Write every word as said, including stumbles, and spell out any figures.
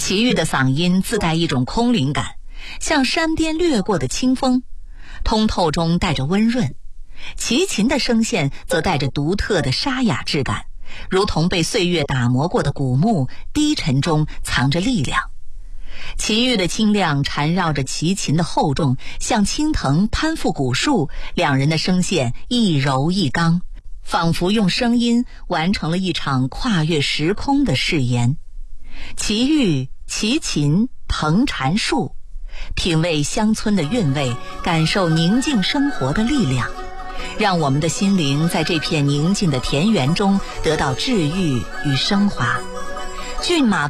齐豫的嗓音自带一种空灵感，像山边掠过的清风，通透中带着温润。齐秦的声线则带着独特的沙哑质感，如同被岁月打磨过的古木，低沉中藏着力量。齐豫的清亮缠绕着齐秦的厚重，像青藤攀附古树，两人的声线一柔一刚，仿佛用声音完成了一场跨越时空的誓言。齐豫、齐秦、藤缠树，品味乡村的韵味，感受宁静生活的力量，让我们的心灵在这片宁静的田园中得到治愈与升华。骏马